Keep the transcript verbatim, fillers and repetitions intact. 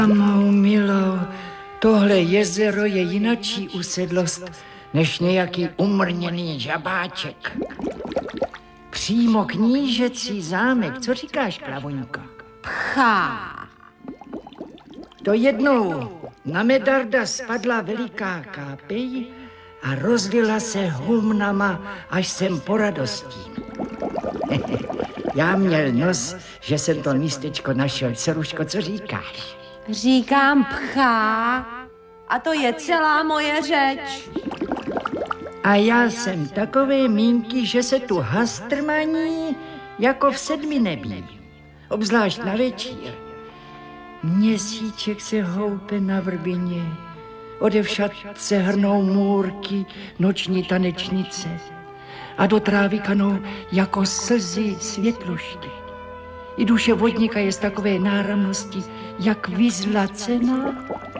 Mou milou, tohle jezero je jinačí usedlost, než nějaký umrněný žabáček. Přímo knížecí zámek. Co říkáš, Klavoňko? Pchá. To jednou na Medarda spadla veliká kápej a rozlila se humnama až sem po radostí. Já měl nos, že jsem to místečko našel. Ceruško, co říkáš? Říkám pchá a to je celá moje řeč. A já jsem takové mínky, že se tu hastrmaní jako v sedmi nebí. Obzvlášť na večír. Měsíček se houpe na vrbině. Odevšad se hrnou můrky, noční tanečnice. A do trávy kanou jako slzy světlušky. I duše vodníka je z takové náramnosti, jak vyzlacená